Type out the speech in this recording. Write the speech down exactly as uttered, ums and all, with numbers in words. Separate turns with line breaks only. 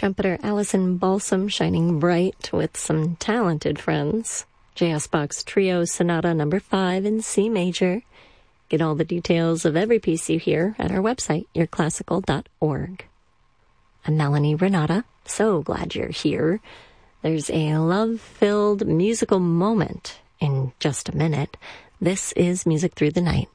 trumpeter Allison Balsam shining bright with some talented friends. J S Bach's Trio Sonata number five in C major. Get all the details of every piece you hear at our website, your classical dot org. I'm Melanie Renata. So glad you're here. There's a love-filled musical moment in just a minute. This is Music Through the Night.